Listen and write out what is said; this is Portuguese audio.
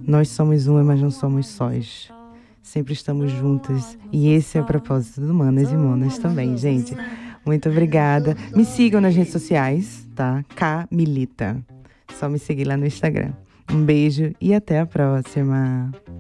Nós somos uma, mas não somos sós. Sempre estamos juntas. E esse é o propósito do Manas e Monas também, gente. Muito obrigada. Me sigam nas redes sociais, tá? Camilita. Só me seguir lá no Instagram. Um beijo e até a próxima.